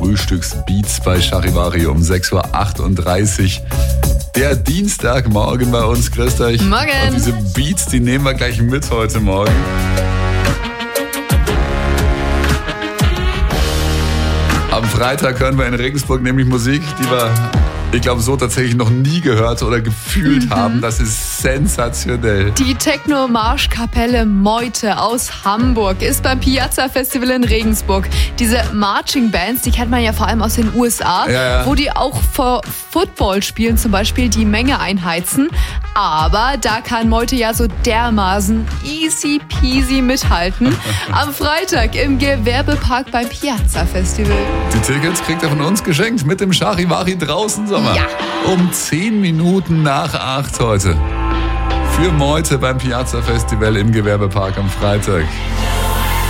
Frühstücksbeats bei Charivari um 6.38 Uhr. Der Dienstagmorgen bei uns, grüßt euch. Morgen. Und diese Beats, die nehmen wir gleich mit heute Morgen. Am Freitag hören wir in Regensburg nämlich Musik, die wir, ich glaube, so tatsächlich noch nie gehört oder gefühlt haben. Das ist sensationell. Die Techno-Marschkapelle Meute aus Hamburg ist beim Piazza Festival in Regensburg. Diese Marching Bands, die kennt man ja vor allem aus den USA, Ja. wo die auch vor Footballspielen zum Beispiel die Menge einheizen. Aber da kann Meute ja so dermaßen easy peasy mithalten. Am Freitag im Gewerbepark beim Piazza Festival. Die Tickets kriegt ihr von uns geschenkt mit dem Charivari draußen Sommer. Ja. Um 10 Minuten nach 8 heute. Für Meute beim Piazza Festival im Gewerbepark am Freitag.